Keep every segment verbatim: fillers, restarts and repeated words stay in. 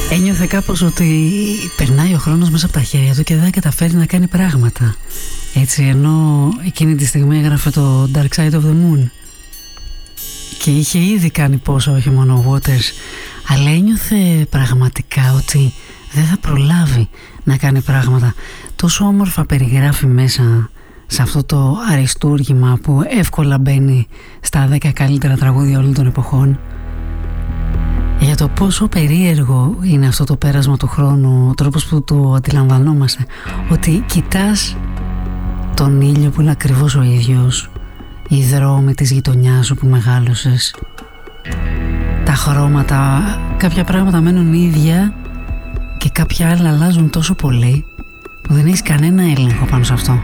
Ένιωθε κάπως ότι περνάει ο χρόνος μέσα από τα χέρια του και δεν καταφέρει να κάνει πράγματα. Έτσι, ενώ εκείνη τη στιγμή έγραφε το Dark Side of the Moon και είχε ήδη κάνει πόσα, όχι μόνο ο Waters, αλλά ένιωθε πραγματικά ότι δεν θα προλάβει να κάνει πράγματα. Τόσο όμορφα περιγράφει μέσα σε αυτό το αριστούργημα που εύκολα μπαίνει στα δέκα καλύτερα τραγούδια όλων των εποχών, για το πόσο περίεργο είναι αυτό το πέρασμα του χρόνου, ο τρόπος που το αντιλαμβανόμαστε, ότι κοιτάς τον ήλιο που είναι ακριβώς ο ίδιος, οι δρόμοι της γειτονιάς σου που μεγάλωσες, τα χρώματα, κάποια πράγματα μένουν ίδια και κάποια άλλα αλλάζουν τόσο πολύ που δεν έχεις κανένα έλεγχο πάνω σε αυτό.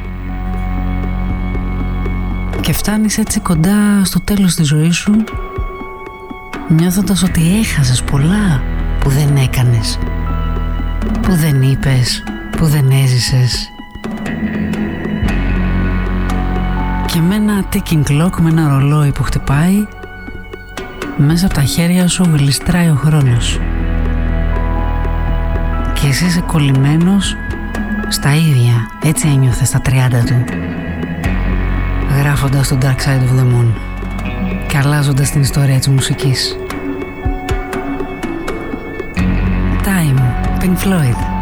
Και φτάνεις έτσι κοντά στο τέλος της ζωής σου, νιώθοντας ότι έχασες πολλά που δεν έκανες, που δεν είπες, που δεν έζησες. Και με ένα ticking clock, με ένα ρολόι που χτυπάει, μέσα από τα χέρια σου γλιστράει ο χρόνος και εσύ είσαι κολλημένος στα ίδια. Έτσι ένιωθε στα τριάντα του, γράφοντας το Dark Side of the Moon και αλλάζοντας την ιστορία της μουσικής. Time, Pink Floyd.